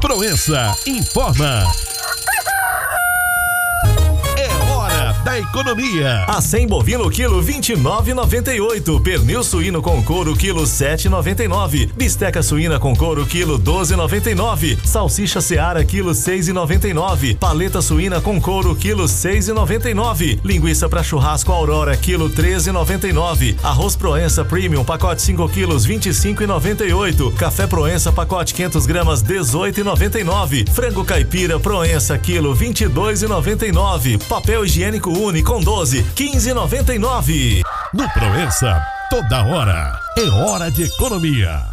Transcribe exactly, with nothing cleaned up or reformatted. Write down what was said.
Proença informa. Da economia. Acém bovino quilo vinte e nove e noventa e oito, pernil suíno com couro quilo sete e noventa e nove, bisteca suína com couro quilo doze e noventa e nove, salsicha Seara quilo seis e noventa e nove, paleta suína com couro quilo seis e noventa e nove, linguiça para churrasco Aurora quilo treze e noventa e nove, arroz Proença Premium pacote cinco quilos vinte e cinco e noventa e oito, café Proença pacote quinhentas gramas dezoito e noventa e nove, frango caipira Proença quilo vinte e dois e noventa e nove, papel higiênico Uni com doze, quinze e noventa e nove. No Proença, toda hora é hora de economia.